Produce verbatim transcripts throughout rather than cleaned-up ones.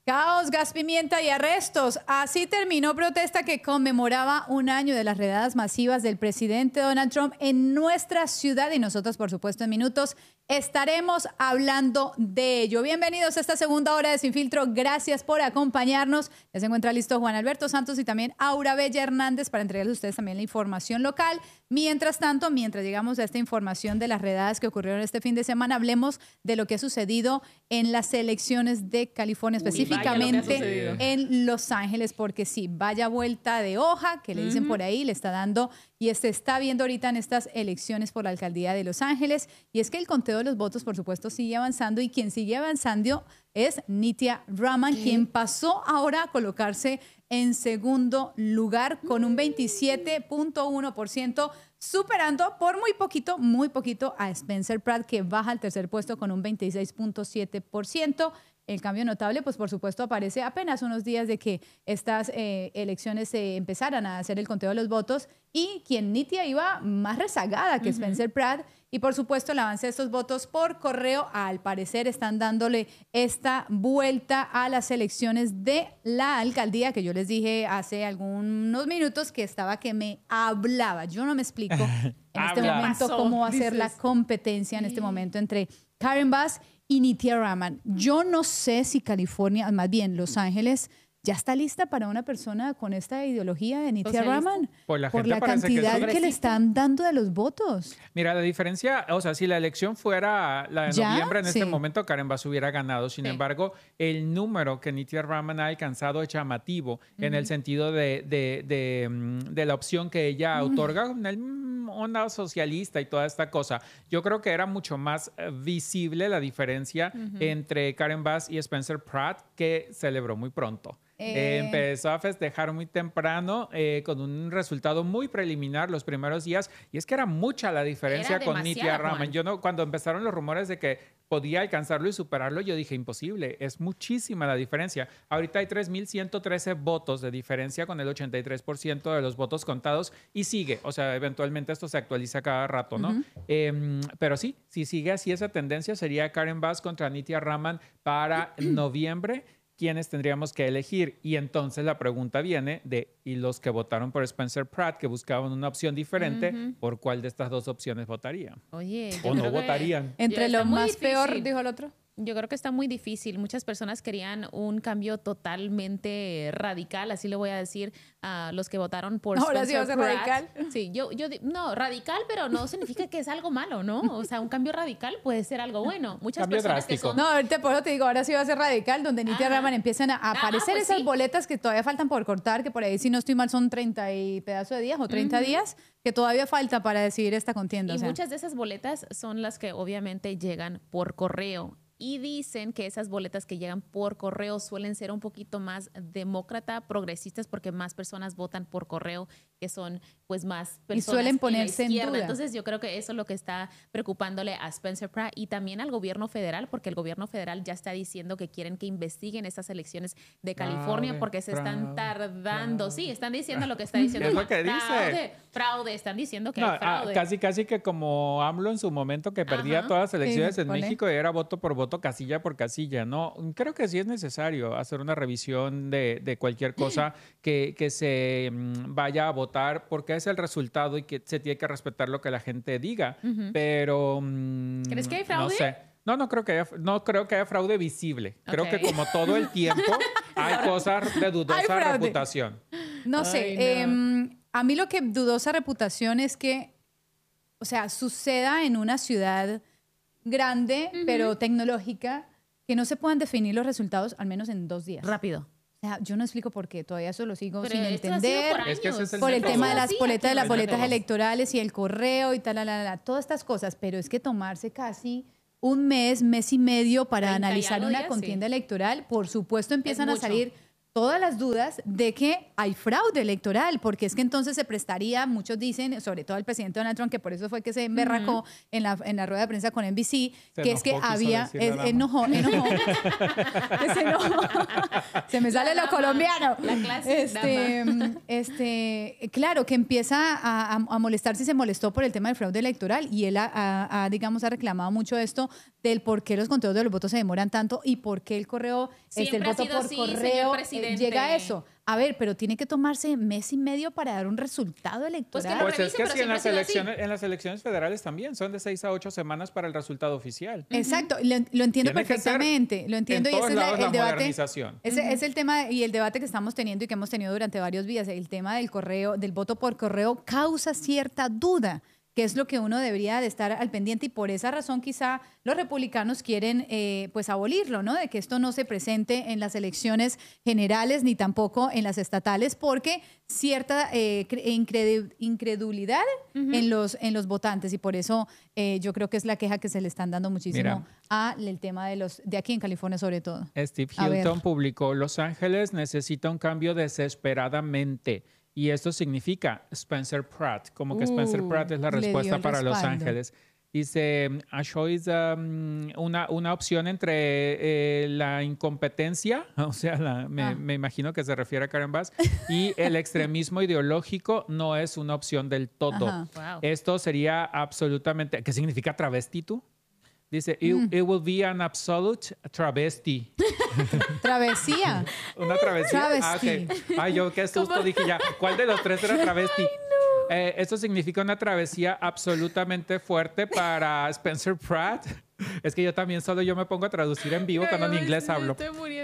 Caos, gas pimienta y arrestos. Así terminó protesta que conmemoraba un año de las redadas masivas del presidente Donald Trump en nuestra ciudad y nosotros, por supuesto, en minutos estaremos hablando de ello. Bienvenidos a esta segunda hora de Sin Filtro. Gracias por acompañarnos. Ya se encuentra listo Juan Alberto Santos y también Aura Bella Hernández para entregarles a ustedes también la información local. Mientras tanto, mientras llegamos a esta información de las redadas que ocurrieron este fin de semana, hablemos de lo que ha sucedido en las elecciones de California, específicamente Uy, en Los Ángeles, porque sí, vaya vuelta de hoja que le dicen uh-huh. por ahí, le está dando y se está viendo ahorita en estas elecciones por la alcaldía de Los Ángeles. Y es que el conteo de los votos, por supuesto, sigue avanzando y quien sigue avanzando es Nithya Raman, ¿Qué? quien pasó ahora a colocarse en segundo lugar con un veintisiete punto uno por ciento, superando por muy poquito, muy poquito a Spencer Pratt, que baja al tercer puesto con un veintiséis punto siete por ciento. El cambio notable, pues por supuesto, aparece apenas unos días de que estas eh, elecciones se eh, empezaran a hacer el conteo de los votos y quien Nithya iba más rezagada que uh-huh. Spencer Pratt. Y por supuesto el avance de estos votos por correo, al parecer están dándole esta vuelta a las elecciones de la alcaldía, que yo les dije hace algunos minutos que estaba que me hablaba. Yo no me explico en este momento pasó, cómo va a dices. ser la competencia en este momento entre Karen Bass y Nithya Raman. Yo no sé si California, más bien Los Ángeles, ya está lista para una persona con esta ideología de Nithya Raman por la, por la cantidad que, que le están dando de los votos. Mira, la diferencia, o sea, si la elección fuera la de ¿Ya? noviembre, en sí. este momento Karen Bass hubiera ganado. Sin sí. embargo, el número que Nithya Raman ha alcanzado es llamativo uh-huh. en el sentido de, de, de, de la opción que ella uh-huh. otorga en el onda socialista y toda esta cosa. Yo creo que era mucho más visible la diferencia uh-huh. entre Karen Bass y Spencer Pratt, que celebró muy pronto. Eh, eh, empezó a festejar muy temprano eh, con un resultado muy preliminar los primeros días, y es que era mucha la diferencia con Nithya Raman. Yo no, cuando empezaron los rumores de que podía alcanzarlo y superarlo, yo dije imposible, es muchísima la diferencia. Ahorita hay tres mil ciento trece votos de diferencia con el ochenta y tres por ciento de los votos contados y sigue, o sea, eventualmente esto se actualiza cada rato, ¿no? Uh-huh. Eh, pero sí, si sigue así esa tendencia, sería Karen Bass contra Nithya Raman para noviembre. ¿Quiénes tendríamos que elegir? Y entonces la pregunta viene de, ¿y los que votaron por Spencer Pratt, que buscaban una opción diferente, uh-huh. por cuál de estas dos opciones votarían? Oye, o no votarían. Entre lo más difícil. peor, dijo el otro. Yo creo que está muy difícil. Muchas personas querían un cambio totalmente radical, así le voy a decir a los que votaron por Ahora Spencer sí va a ser Pratt. radical. Sí, yo, yo, no, radical, pero no significa que es algo malo, ¿no? O sea, un cambio radical puede ser algo bueno. Muchas cambio personas drástico. que son... No, ahorita por eso te digo, ahora sí va a ser radical, donde Nithya Raman empiezan a aparecer ah, pues esas sí. boletas que todavía faltan por cortar, que por ahí, si no estoy mal, son treinta y pedazos de días o treinta uh-huh. días, que todavía falta para decidir esta contienda. Y o sea. muchas de esas boletas son las que obviamente llegan por correo. Y dicen que esas boletas que llegan por correo suelen ser un poquito más demócrata, progresistas, porque más personas votan por correo, que son pues más personas. Y suelen ponerse en, en duda. Entonces yo creo que eso es lo que está preocupándole a Spencer Pratt y también al gobierno federal, porque el gobierno federal ya está diciendo que quieren que investiguen estas elecciones de California fraude, porque se fraude, están tardando. Fraude. Sí, están diciendo lo que está diciendo. Es lo que fraude, dice. Fraude, están diciendo que no, hay fraude. Ah, casi, casi que como AMLO en su momento que perdía Ajá. todas las elecciones sí, en México y era voto por voto, casilla por casilla, ¿no? Creo que sí es necesario hacer una revisión de, de cualquier cosa que, que se um, vaya a votar, porque es el resultado y que se tiene que respetar lo que la gente diga. Uh-huh. Pero um, ¿crees que hay fraude? No sé. No, no creo que haya, no creo que haya fraude visible. Okay. Creo que como todo el tiempo hay cosas de dudosa reputación. No sé. Ay, no. eh, a mí lo que dudosa reputación es que, o sea, suceda en una ciudad grande, uh-huh. pero tecnológica, que no se puedan definir los resultados al menos en dos días. Rápido. O sea, yo no explico por qué, todavía eso lo sigo pero sin entender. Por, es que ese es el por el método. tema de las sí, boletas, de las el boletas método. electorales y el correo y tal, la, la, la, todas estas cosas, pero es que tomarse casi un mes, mes y medio para analizar una días, contienda sí. electoral, por supuesto empiezan a salir todas las dudas de que hay fraude electoral, porque es que entonces se prestaría, muchos dicen, sobre todo el presidente Donald Trump, que por eso fue que se emberracó uh-huh. en, la, en la rueda de prensa con N B C, se que es que había, es, enojó, enojó, se enojó, se me sale lo colombiano, la clase este, este, claro, que empieza a, a, a molestarse y se molestó por el tema del fraude electoral, y él ha, ha, ha digamos, ha reclamado mucho esto del por qué los conteos de los votos se demoran tanto y por qué el correo, este, el Siempre ha voto sido por así, correo señor eh, presidente. llega a eso. A ver, pero tiene que tomarse mes y medio para dar un resultado electoral. que lo Pues es revise, que pero sí, en siempre ha las, sido así. elecciones, en las elecciones federales también son de seis a ocho semanas para el resultado oficial. Exacto, lo, lo entiendo Tiene que ser perfectamente, lo entiendo en y todos ese es la- lados el la debate. modernización. Ese es el tema y el debate que estamos teniendo y que hemos tenido durante varios días. El tema del correo, del voto por correo causa cierta duda, que es lo que uno debería de estar al pendiente y por esa razón quizá los republicanos quieren eh, pues abolirlo, ¿no? De que esto no se presente en las elecciones generales ni tampoco en las estatales porque cierta eh, cre- incredu- incredulidad en, los, en los votantes y por eso eh, yo creo que es la queja que se le están dando muchísimo al tema de los de aquí en California sobre todo. Steve A ver. Hilton publicó, Los Ángeles necesita un cambio desesperadamente. Y esto significa Spencer Pratt, como que Spencer Uh, Pratt es la le dio respuesta el para Los respaldo. Ángeles. Dice, Asho es um, una, una opción entre eh, la incompetencia, o sea, la- me, Ah. me imagino que se refiere a Karen Bass, y el extremismo ideológico no es una opción del todo. Ajá. Wow. Esto sería absolutamente, ¿qué significa travesti tú? Dice, it, Mm. it will be an absolute travesti. Travesía. Una travesía. Ah, Travesti. ok. Ay, yo qué susto dije ya. ¿Cuál de los tres era travesti? Eh, esto significa una travesía absolutamente fuerte para Spencer Pratt. Es que yo también solo yo me pongo a traducir en vivo cuando en inglés hablo.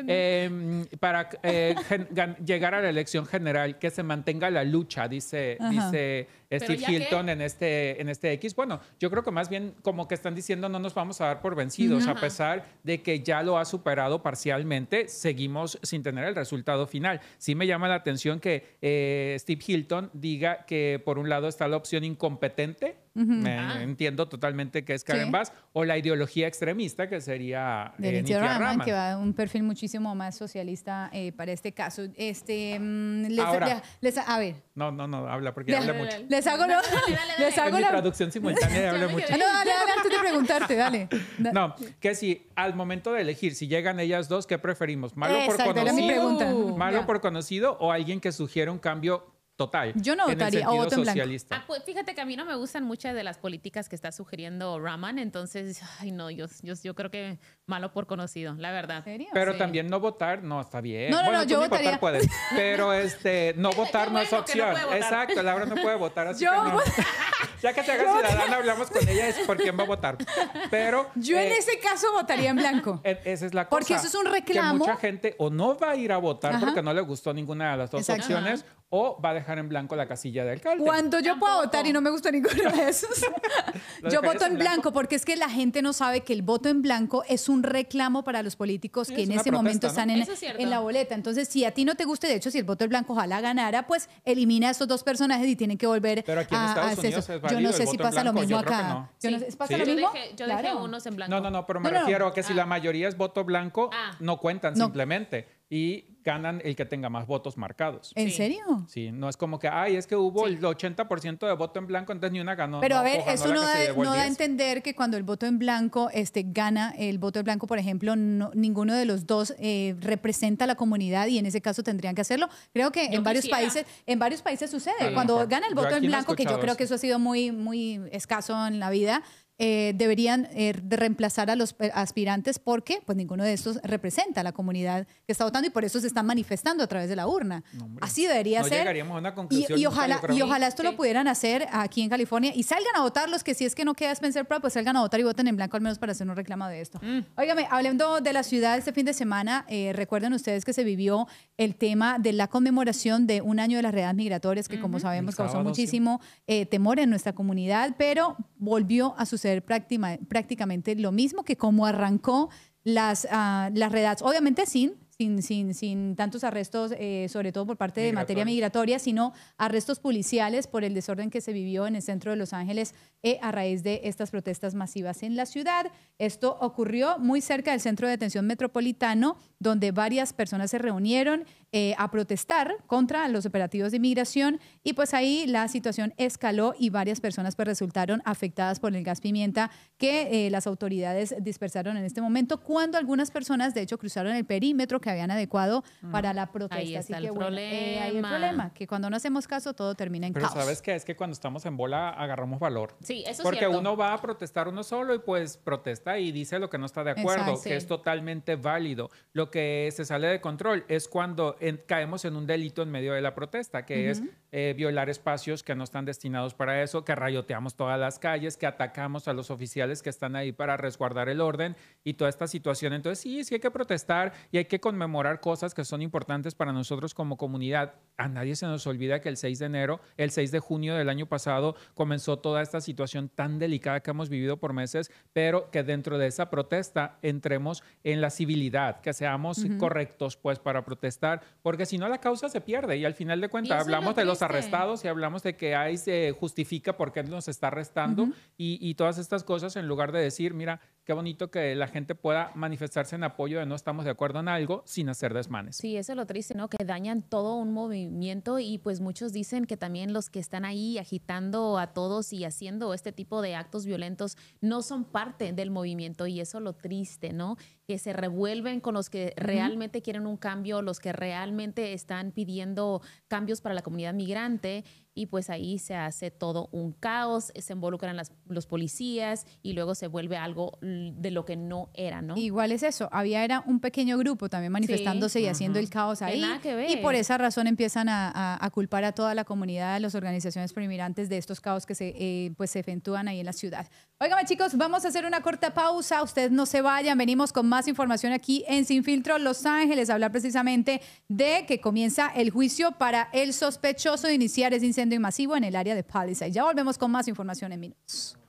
Eh, para eh, gen- gan- llegar a la elección general, que se mantenga la lucha, dice, Ajá. dice Steve ¿ya qué? Hilton en este, en este X. Bueno, yo creo que más bien como que están diciendo no nos vamos a dar por vencidos, a pesar de que ya lo ha superado parcialmente, seguimos sin tener el resultado final. Sí me llama la atención que eh, Steve Hilton diga que por un lado está la opción incompetente, me Ah. entiendo totalmente que es Karen Sí. Bass, o la ideología extremista que sería De eh, Lindsey Nithya Raman, Raman. que va a un perfil muchísimo más socialista eh, para este caso. Este, mm, les, Ahora. les- a ver, No, no, no, habla porque le- habla Dale, mucho. dale. les hago, lo- Dale, dale, dale, les dale. hago En mi la... traducción simultánea habla Ya me mucho. Ah, no, dale, dale, antes de preguntarte, dale. Da- No, que si al momento de elegir, si llegan ellas dos, ¿qué preferimos? ¿Malo por Exacto, era mi conocido? pregunta. ¿Malo Ya. por conocido o alguien que sugiere un cambio total? Yo no en el votaría, o sentido voto en blanco. socialista. Ah, pues fíjate que a mí no me gustan muchas de las políticas que está sugiriendo Raman, entonces, ay no, yo, yo, yo creo que malo por conocido, la verdad. ¿En serio? Pero Sí. también no votar, no, está bien. No, no, bueno, no, tú yo ni votaría. votar puedes, pero este, no votar qué no es bueno que no opción. puede votar. Exacto, Laura no puede votar, así Yo que no. voy- Ya que se haga ciudadana, hablamos con ella es por quién va a votar. Pero Yo en eh, ese caso votaría en blanco. E- Esa es la cosa. Porque eso es un reclamo. Que mucha gente o no va a ir a votar Ajá. porque no le gustó ninguna de las dos Exacto. opciones o va a dejar en blanco la casilla de alcalde. Cuando yo pueda Tampoco. votar y no me gusta ninguno de esos, ¿Lo yo dejarías voto en en blanco? blanco porque es que la gente no sabe que el voto en blanco es un reclamo para los políticos que Es en una ese momento protesta, están ¿no? en, Eso es cierto. en la boleta. Entonces, si a ti no te gusta, de hecho, si el voto en blanco ojalá ganara, pues elimina a estos dos personajes y tienen que volver Pero aquí en a, Estados a hacer Unidos eso. es Yo válido no el sé si voto en pasa lo blanco, mismo yo creo que acá. no. Yo no Sí. sé, ¿pasa Sí. lo Yo mismo? dejé, yo dejé Claro. unos en blanco. No, no, no, pero me No, no, refiero a que si ah. la mayoría es voto blanco, Ah. no cuentan No. simplemente y ganan el que tenga más votos marcados. ¿En Sí. serio? Sí, no es como que, ay, es que hubo Sí. el ochenta por ciento de voto en blanco, entonces ni una ganó. Pero no, a ver, coja, eso la no que se da, llevó el no da a diez. entender que cuando el voto en blanco este, gana el voto en blanco, por ejemplo, no- ninguno de los dos eh, representa a la comunidad y en ese caso tendrían que hacerlo. Creo que Yo en varios quisiera. países, en varios países sucede. A lo Cuando mejor. gana el Yo voto aquí en no he blanco, que yo escuchado creo que eso. eso ha sido muy, muy escaso en la vida. eh, deberían eh, de reemplazar a los eh, aspirantes porque pues ninguno de estos representa a la comunidad que está votando y por eso se están manifestando a través de la urna. No, hombre. Así debería No ser. llegaríamos a una Y, conclusión y nunca, ojalá, yo creo. y ojalá esto Sí. lo pudieran hacer aquí en California y salgan a votar los que si es que no queda Spencer Pratt, pues salgan a votar y voten en blanco al menos para hacer un reclamo de esto. Mm. Óigame, hablando de la ciudad este fin de semana, eh, recuerden ustedes que se vivió el tema de la conmemoración de un año de las redadas migratorias que como sabemos El causó sábado, sí. muchísimo eh, temor en nuestra comunidad, pero volvió a suceder práctima- prácticamente lo mismo que como arrancó las, ah, las redadas. Obviamente sin, sin, sin, sin tantos arrestos, eh, sobre todo por parte de materia migratoria, sino arrestos policiales por el desorden que se vivió en el centro de Los Ángeles eh, a raíz de estas protestas masivas en la ciudad. Esto ocurrió muy cerca del centro de detención metropolitano, donde varias personas se reunieron eh, a protestar contra los operativos de inmigración y pues ahí la situación escaló y varias personas pues resultaron afectadas por el gas pimienta que eh, las autoridades dispersaron en este momento cuando algunas personas de hecho cruzaron el perímetro que habían adecuado mm. para la protesta. Ahí está Así el que, problema. Bueno, eh, ahí el problema, que cuando no hacemos caso todo termina en Pero caos. ¿sabes qué? Es que cuando estamos en bola agarramos valor. Sí, eso es Porque cierto. uno va a protestar uno solo y pues protesta y dice lo que no está de acuerdo, Exacto. que Sí. es totalmente válido. Lo que se sale de control es cuando en, caemos en un delito en medio de la protesta, que uh-huh. es eh, violar espacios que no están destinados para eso, que rayoteamos todas las calles, que atacamos a los oficiales que están ahí para resguardar el orden y toda esta situación. Entonces sí, sí hay que protestar y hay que conmemorar cosas que son importantes para nosotros como comunidad. A nadie se nos olvida que el seis de enero, el seis de junio del año pasado comenzó toda esta situación tan delicada que hemos vivido por meses, pero que dentro de esa protesta entremos en la civilidad, que seamos uh-huh. correctos pues para protestar, porque si no la causa se pierde y al final de cuentas hablamos de los arrestados y hablamos de que ahí se justifica por qué nos está arrestando uh-huh. y, y todas estas cosas en lugar de decir, mira, qué bonito que la gente pueda manifestarse en apoyo de no estamos de acuerdo en algo sin hacer desmanes. Sí, eso es lo triste, ¿no? Que dañan todo un movimiento y pues muchos dicen que también los que están ahí agitando a todos y haciendo este tipo de actos violentos no son parte del movimiento y eso es lo triste, ¿no? Que se revuelven con los que uh-huh. realmente quieren un cambio, los que realmente están pidiendo cambios para la comunidad migrante y pues ahí se hace todo un caos, se involucran las, los policías y luego se vuelve algo de lo que no era, ¿no? Igual es eso, había era un pequeño grupo también manifestándose sí. y uh-huh. haciendo el caos ahí nada que ver. Y por esa razón empiezan a, a, a culpar a toda la comunidad, a las organizaciones pro-inmigrantes de estos caos que se, eh, pues se efectúan ahí en la ciudad. Óigame chicos, vamos a hacer una corta pausa, ustedes no se vayan, venimos con más información aquí en Sin Filtro Los Ángeles, a hablar precisamente de que comienza el juicio para el sospechoso de iniciar ese incendio masivo en el área de Palisade. Ya volvemos con más información en minutos.